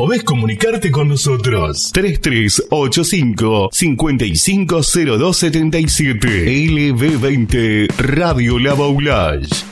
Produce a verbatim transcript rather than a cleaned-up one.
podés comunicarte con nosotros. tres tres ocho cinco, cinco cinco cero dos siete siete. L B veinte Radio La Baulage.